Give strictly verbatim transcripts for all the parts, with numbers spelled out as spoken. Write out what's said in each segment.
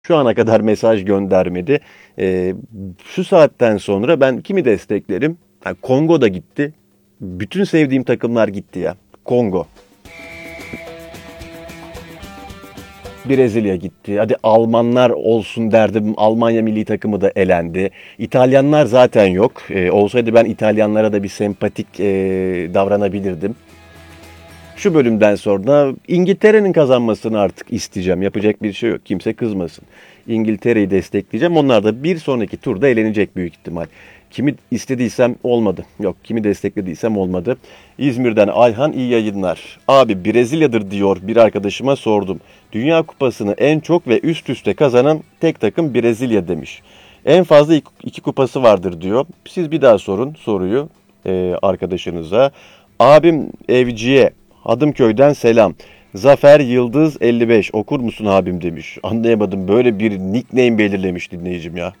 Şu ana kadar mesaj göndermedi. Ee, şu saatten sonra ben kimi desteklerim? Ha, Kongo da gitti. Bütün sevdiğim takımlar gitti ya. Kongo. Brezilya gitti. Hadi Almanlar olsun derdim. Almanya milli takımı da elendi. İtalyanlar zaten yok. Ee, olsaydı ben İtalyanlara da bir sempatik e, davranabilirdim. Şu bölümden sonra İngiltere'nin kazanmasını artık isteyeceğim. Yapacak bir şey yok. Kimse kızmasın. İngiltere'yi destekleyeceğim. Onlar da bir sonraki turda elenecek büyük ihtimal. Kimi istediysem olmadı. Yok, kimi desteklediysem olmadı. İzmir'den Ayhan, iyi yayınlar. Abi Brezilya'dır diyor, bir arkadaşıma sordum. Dünya Kupası'nı en çok ve üst üste kazanan tek takım Brezilya demiş. En fazla iki, iki kupası vardır diyor. Siz bir daha sorun soruyu e, arkadaşınıza. Abim Evciye Hadımköy'den selam. Zafer Yıldız elli beş okur musun abim demiş. Anlayamadım, böyle bir nickname belirlemiş dinleyicim ya.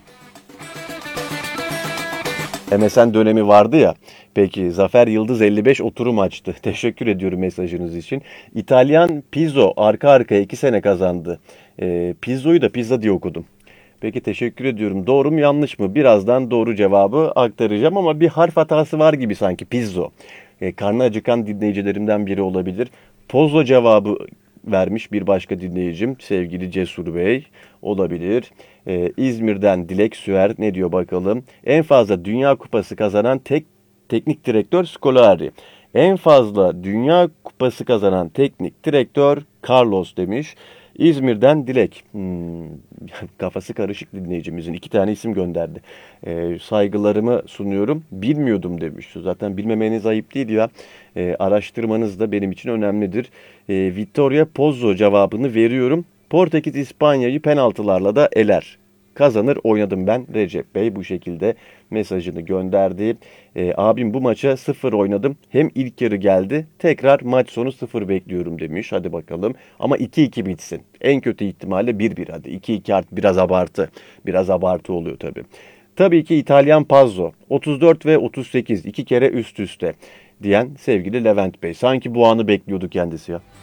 M S N dönemi vardı ya. Peki Zafer Yıldız elli beş oturum açtı. Teşekkür ediyorum mesajınız için. İtalyan Pizzo arka arkaya iki sene kazandı. E, Pizzo'yu da pizza diye okudum. Peki teşekkür ediyorum. Doğru mu yanlış mı? Birazdan doğru cevabı aktaracağım ama bir harf hatası var gibi sanki Pizzo. E, karnı acıkan dinleyicilerimden biri olabilir. Pozzo cevabı vermiş bir başka dinleyicim. Sevgili Cesur Bey olabilir. E, İzmir'den Dilek Süer ne diyor bakalım. En fazla Dünya Kupası kazanan tek teknik direktör Scolari. En fazla Dünya Kupası kazanan teknik direktör Carlos demiş. İzmir'den Dilek. Hmm, kafası karışık dinleyicimizin. iki tane isim gönderdi. Ee, saygılarımı sunuyorum. Bilmiyordum demiş. Zaten bilmemeniz ayıp değil ya. Ee, araştırmanız da benim için önemlidir. Ee, Vittoria Pozzo cevabını veriyorum. Portekiz İspanya'yı penaltılarla da eler. Kazanır oynadım ben. Recep Bey bu şekilde mesajını gönderdi. E, abim bu maça sıfır oynadım. Hem ilk yarı geldi. Tekrar maç sonu sıfır bekliyorum demiş. Hadi bakalım. Ama iki iki bitsin. En kötü ihtimalle bir bir hadi. iki iki artık biraz abartı. Biraz abartı oluyor tabii. Tabii ki İtalyan Pazzo. otuz dört ve otuz sekiz iki kere üst üste diyen sevgili Levent Bey. Sanki bu anı bekliyordu kendisi ya.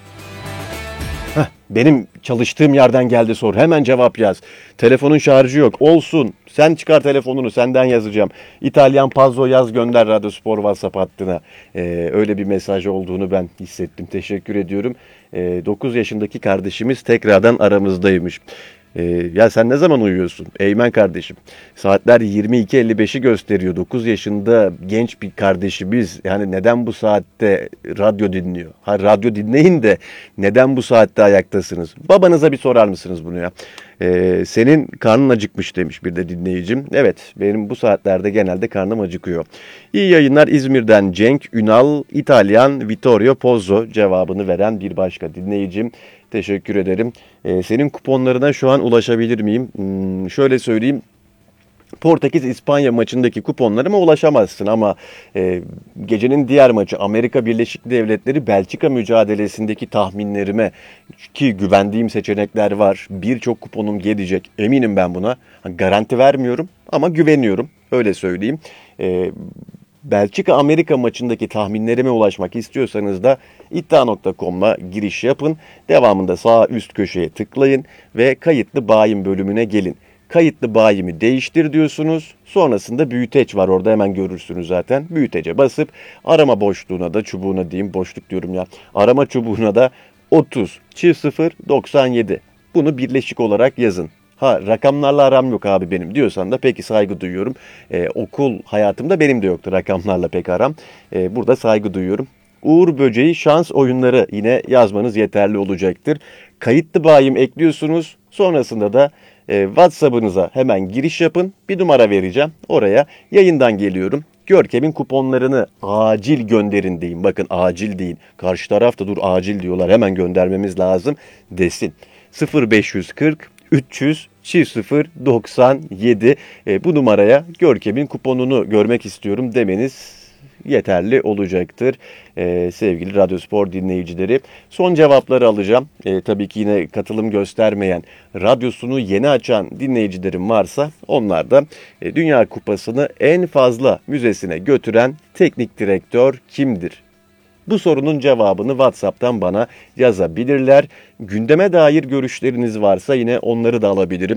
Benim çalıştığım yerden geldi sor. Hemen cevap yaz. Telefonun şarjı yok. Olsun. Sen çıkar telefonunu. Senden yazacağım. İtalyan Pazzo yaz gönder Radyospor WhatsApp hattına. Ee, öyle bir mesaj olduğunu ben hissettim. Teşekkür ediyorum. Ee, dokuz yaşındaki kardeşimiz tekrardan aramızdaymış. Ee, ya sen ne zaman uyuyorsun? Eymen kardeşim. Saatler yirmi iki elli beşi gösteriyor. dokuz yaşında genç bir kardeşimiz. Yani neden bu saatte radyo dinliyor? Ha, radyo dinleyin de neden bu saatte ayaktasınız? Babanıza bir sorar mısınız bunu ya? Ee, senin karnın acıkmış demiş bir de dinleyicim. Evet, benim bu saatlerde genelde karnım acıkıyor. İyi yayınlar İzmir'den Cenk Ünal, İtalyan Vittorio Pozzo cevabını veren bir başka dinleyicim. Teşekkür ederim. Ee, senin kuponlarına şu an ulaşabilir miyim? Hmm, şöyle söyleyeyim. Portekiz-İspanya maçındaki kuponlarıma ulaşamazsın ama e, gecenin diğer maçı Amerika Birleşik Devletleri Belçika mücadelesindeki tahminlerime ki güvendiğim seçenekler var. Birçok kuponum gelecek. Eminim ben buna. Garanti vermiyorum ama güveniyorum. Öyle söyleyeyim. E, Belçika-Amerika maçındaki tahminlerime ulaşmak istiyorsanız da iddia nokta com'la giriş yapın. Devamında sağ üst köşeye tıklayın ve kayıtlı bayim bölümüne gelin. Kayıtlı bayimi değiştir diyorsunuz. Sonrasında büyüteç var, orada hemen görürsünüz zaten. Büyütece basıp arama boşluğuna da çubuğuna diyeyim, boşluk diyorum ya. Arama çubuğuna da otuz çift sıfır doksan yedi. Bunu birleşik olarak yazın. Ha, rakamlarla aram yok abi benim diyorsan da peki, saygı duyuyorum. Ee, okul hayatımda benim de yoktu rakamlarla pek aram. Ee, burada saygı duyuyorum. Uğur Böceği şans oyunları yine yazmanız yeterli olacaktır. Kayıtlı bayim ekliyorsunuz. Sonrasında da e, WhatsApp'ınıza hemen giriş yapın. Bir numara vereceğim. Oraya yayından geliyorum. Görkem'in kuponlarını acil gönderin deyin. Bakın acil deyin. Karşı taraf da dur acil diyorlar, hemen göndermemiz lazım desin. sıfır beş yüz kırk üç yüz sıfır doksan yedi e, bu numaraya Görkem'in kuponunu görmek istiyorum demeniz yeterli olacaktır ee, sevgili Radyospor dinleyicileri. Son cevapları alacağım. Ee, tabii ki yine katılım göstermeyen, radyosunu yeni açan dinleyicilerim varsa onlar da e, Dünya Kupası'nı en fazla müzesine götüren teknik direktör kimdir Bu sorunun cevabını WhatsApp'tan bana yazabilirler. Gündeme dair görüşleriniz varsa yine onları da alabilirim.